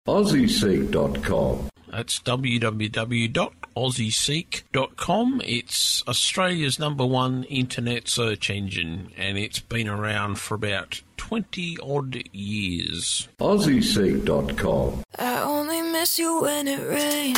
AussieSeek.com. That's www.aussieseek.com. It's Australia's #1 internet search engine, and it's been around for about 20-odd years. AussieSeek.com. I only miss you when it rains.